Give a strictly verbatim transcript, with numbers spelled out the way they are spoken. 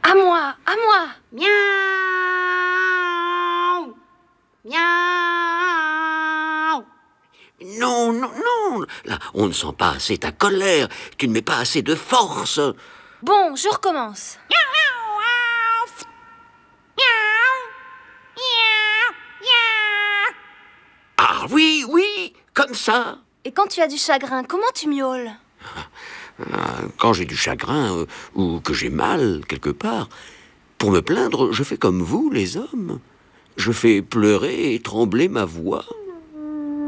À moi, à moi. Miaou. Miaou. Non, non, non. Là, on ne sent pas assez ta colère. Tu ne mets pas assez de force. Bon, je recommence. Ah oui, oui, comme ça. Et quand tu as du chagrin, comment tu miaules? Quand j'ai du chagrin euh, ou que j'ai mal quelque part, pour me plaindre, je fais comme vous, les hommes. Je fais pleurer et trembler ma voix.